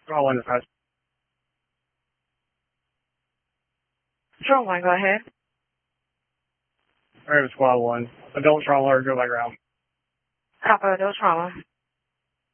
Draw one, advise. Patrol 1, go ahead. Alright, squad one. Adult trauma or go by ground. Copy, adult trauma.